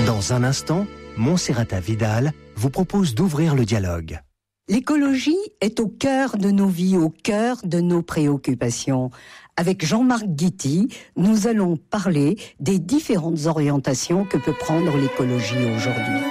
Dans un instant, Montserrata Vidal vous propose d'ouvrir le dialogue. L'écologie est au cœur de nos vies, au cœur de nos préoccupations. Avec Jean-Marc Guity, nous allons parler des différentes orientations que peut prendre l'écologie aujourd'hui.